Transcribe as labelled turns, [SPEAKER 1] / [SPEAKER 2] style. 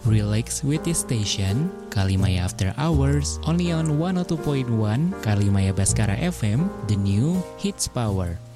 [SPEAKER 1] Relax with this station, Kalimaya After Hours, only on 102.1 Kalimaya Baskara FM, the new hits power.